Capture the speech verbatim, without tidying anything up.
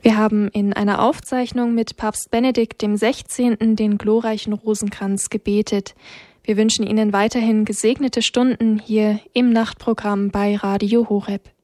Wir haben in einer Aufzeichnung mit Papst Benedikt dem Sechzehnten den glorreichen Rosenkranz gebetet. Wir wünschen Ihnen weiterhin gesegnete Stunden hier im Nachtprogramm bei Radio Horeb.